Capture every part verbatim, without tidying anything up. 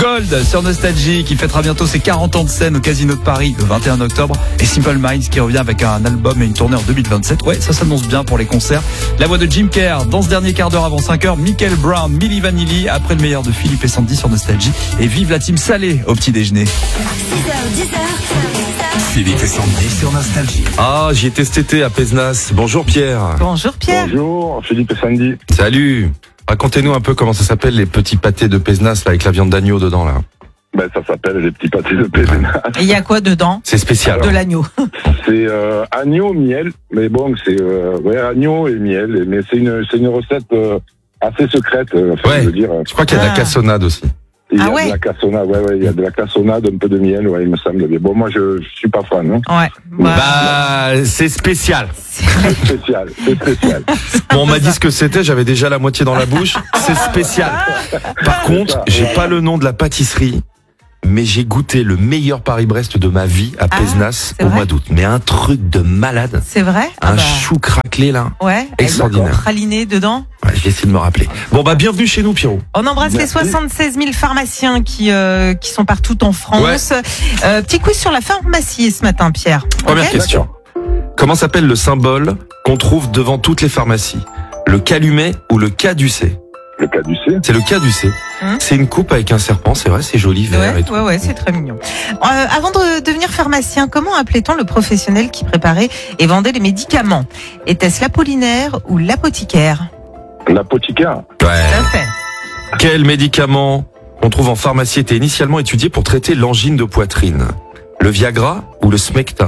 Gold sur Nostalgie qui fêtera bientôt ses quarante ans de scène au Casino de Paris le vingt et un octobre. Et Simple Minds qui revient avec un album et une tournée en deux mille vingt-sept. Ouais, ça s'annonce bien pour les concerts. La voix de Jim Kerr dans ce dernier quart d'heure avant cinq heures. Michael Brown, Milli Vanilli. Après le meilleur de Philippe et Sandy sur Nostalgie. Et vive la team salée au petit déjeuner. six heures, dix heures. Philippe et Sandy sur Nostalgie. Ah, j'y étais cet été à Pézenas. Bonjour Pierre. Bonjour Pierre. Bonjour, Philippe et Sandy. Salut. Racontez-nous un peu comment ça s'appelle les petits pâtés de Pézenas là, avec la viande d'agneau dedans là. Ben, ça s'appelle les petits pâtés de Pézenas. Et il y a quoi dedans? C'est spécial. De l'agneau. C'est euh, agneau, miel, mais bon, c'est euh, ouais, agneau et miel, mais c'est une, c'est une recette euh, assez secrète, euh, enfin, Ouais. je veux dire. Je crois qu'il y a de la Ah. cassonade aussi. Il y a Ah ouais. de la cassonade, ouais, ouais, il y a de la cassonade, un peu de miel, ouais, il me semble. Mais bon, moi, je, je suis pas fan, hein. Ouais. Bah, Bah, c'est spécial. C'est spécial, c'est spécial. Bon, on m'a dit ce que c'était, j'avais déjà la moitié dans la bouche. C'est spécial. Par contre, j'ai pas le nom de la pâtisserie, mais j'ai goûté le meilleur Paris-Brest de ma vie à Ah, Pézenas c'est au vrai mois d'août. Mais un truc de malade. c'est vrai? Ah Un bah, chou craquelé là. ouais. extraordinaire. Avec praliné dedans. Ouais, je vais essayer de me rappeler. Bon, bah, bienvenue chez nous, Pierrot. On embrasse Merci. les soixante-seize mille pharmaciens qui euh, qui sont partout en France. Euh, petit quiz sur la pharmacie ce matin, Pierre. Première Ok question. Comment s'appelle le symbole qu'on trouve devant toutes les pharmacies? Le calumet ou le caducée? Le caducé. C'est le caducée. Hum. C'est une coupe avec un serpent, c'est vrai, c'est joli, vert Ouais, et tout. ouais, ouais, c'est très mignon. Euh, avant de devenir pharmacien, comment appelait-on le professionnel qui préparait et vendait les médicaments? Était-ce l'apollinaire ou l'apothicaire? L'apothicaire. Tout Ouais. à fait. Quel médicament qu'on trouve en pharmacie était initialement étudié pour traiter l'angine de poitrine? Le Viagra ou le Smecta?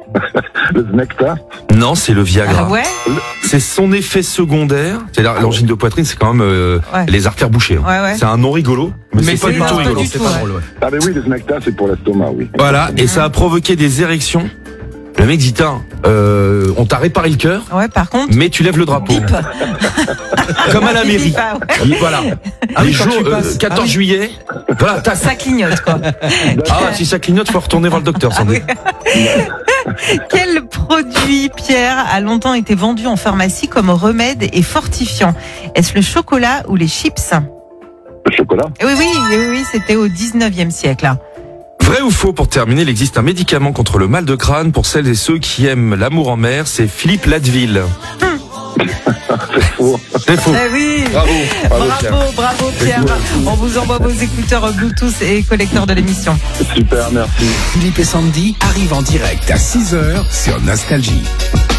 Le Znecta. Non, c'est le Viagra. Ah ouais? C'est son effet secondaire. C'est la- l'angine de poitrine, c'est quand même euh, Ouais. les artères bouchées. hein. Ouais, ouais. C'est un nom rigolo, mais, c'est pas du non, tout pas rigolo. du C'est tout, pas ouais. drôle, ouais. Ah, mais oui, le Znecta, c'est pour l'estomac, oui. Voilà, et ça a provoqué des érections. Le mec dit, tiens, euh, on t'a réparé le cœur, Ouais, par contre. mais tu lèves le drapeau. Bip. Comme à la mairie. Ah ouais. Et voilà. Ah oui, Les quand jours, tu euh, passes. quatorze Ah oui. juillet. Voilà, t'as ça. Ça clignote, quoi. Ah, si ça clignote, faut retourner voir le docteur, sans doute. Quel produit, Pierre, a longtemps été vendu en pharmacie comme remède et fortifiant? Est-ce le chocolat ou les chips? Le chocolat. Eh Oui, oui, oui, oui, c'était au dix-neuvième siècle. hein. Vrai ou faux, pour terminer, il existe un médicament contre le mal de crâne pour celles et ceux qui aiment l'amour en mer, c'est Philippe Ladville. C'est faux. C'est faux. Eh oui. Bravo. Bravo, Pierre. Bravo, bravo Pierre. On vous envoie vos écouteurs Bluetooth et collecteurs de l'émission. Super, merci. Philippe et Sandy arrivent en direct à six heures sur Nostalgie.